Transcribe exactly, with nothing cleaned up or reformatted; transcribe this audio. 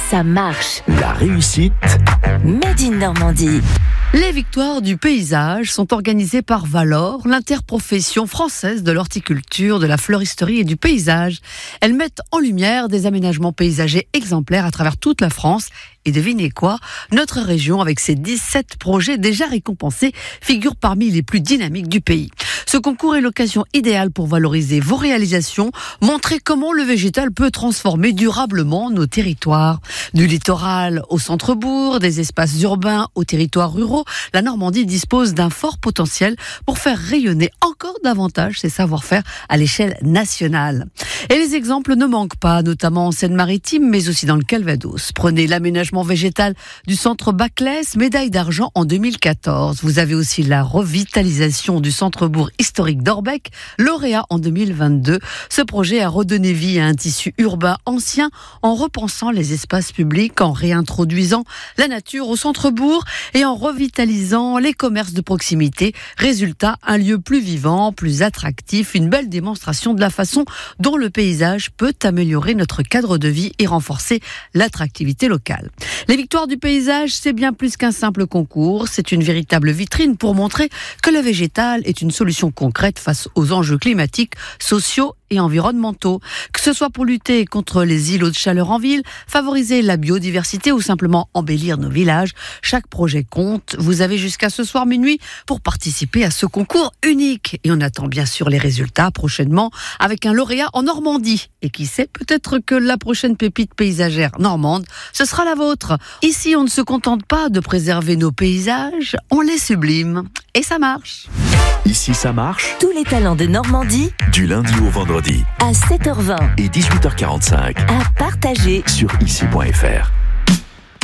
ça marche. La réussite Made in Normandie. Les victoires du paysage sont organisées par Valor, l'interprofession française de l'horticulture, de la fleuristerie et du paysage. Elles mettent en lumière des aménagements paysagers exemplaires à travers toute la France. Et devinez quoi ? Notre région, avec ses dix-sept projets déjà récompensés, figure parmi les plus dynamiques du pays. Ce concours est l'occasion idéale pour valoriser vos réalisations, montrer comment le végétal peut transformer durablement nos territoires. Du littoral au centre-bourg, des espaces urbains aux territoires ruraux, la Normandie dispose d'un fort potentiel pour faire rayonner encore davantage ses savoir-faire à l'échelle nationale. Et les exemples ne manquent pas, notamment en Seine-Maritime, mais aussi dans le Calvados. Prenez l'aménagement végétal du centre Baclès, médaille d'argent en deux mille quatorze. Vous avez aussi la revitalisation du centre-bourg historique d'Orbec, lauréat en deux mille vingt-deux. Ce projet a redonné vie à un tissu urbain ancien en repensant les espaces publics, en réintroduisant la nature au centre-bourg et en revitalisant les commerces de proximité. Résultat, un lieu plus vivant, plus attractif, une belle démonstration de la façon dont le paysage peut améliorer notre cadre de vie et renforcer l'attractivité locale. Les victoires du paysage, c'est bien plus qu'un simple concours, c'est une véritable vitrine pour montrer que le végétal est une solution concrète face aux enjeux climatiques, sociaux et environnementaux. Que ce soit pour lutter contre les îlots de chaleur en ville, favoriser la biodiversité ou simplement embellir nos villages, chaque projet compte. Vous avez jusqu'à ce soir minuit pour participer à ce concours unique. Et on attend bien sûr les résultats prochainement avec un lauréat en Normandie. Et qui sait, peut-être que la prochaine pépite paysagère normande, ce sera la vôtre. Ici, on ne se contente pas de préserver nos paysages, on les sublime. Et ça marche. Ici ça marche. Tous les talents de Normandie, Du lundi au vendredi à sept heures vingt, et dix-huit heures quarante-cinq à partager. sur ici point f r.